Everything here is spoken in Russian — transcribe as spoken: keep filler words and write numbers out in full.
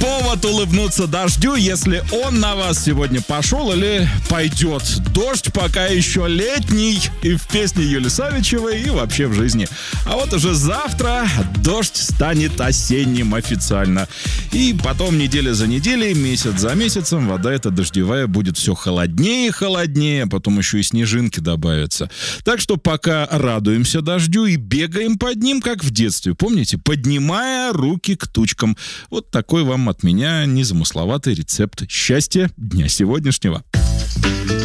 Повод улыбнуться дождю, если он на вас сегодня пошел или пойдет. Дождь пока еще летний и в песне Юли Савичевой, и вообще в жизни. А вот уже завтра дождь станет осенним официально. И потом неделя за неделей, месяц за месяцем вода эта дождевая будет все холоднее и холоднее, потом еще и снежинки добавятся. Так что пока радуемся дождю и бегаем под ним, как в детстве. Помните? Поднимая руки к тучкам. Вот такой вам от меня незамысловатый рецепт счастья дня сегодняшнего.